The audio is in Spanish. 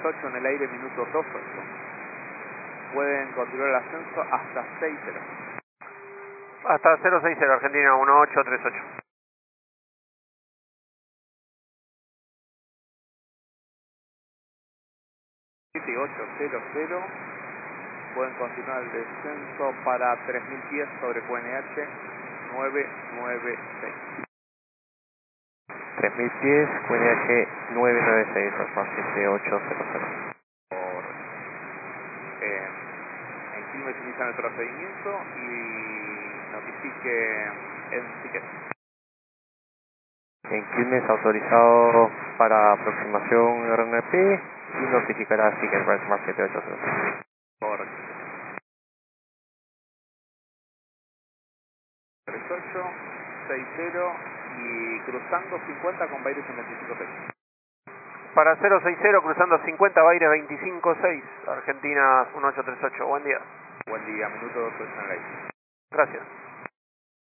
38 en el aire, minuto 28. Pueden continuar el ascenso hasta 60. Hasta 060, Argentina 1838. 7800. Pueden continuar el descenso para 3000 pies sobre QNH 996. 3000 pies, QNH 996, Alfa 7800. En Quilmes inician el procedimiento y notifique en ticket. En Quilmes autorizado para aproximación RNP y notificará Ticket Benchmark 7800. Correcto. 38, 60 y cruzando 50 con Baires en 25.6. Para 060 cruzando 50 Baires 25.6, Argentina 1838. Buen día. Buen día, minuto 2 en el aire. Gracias.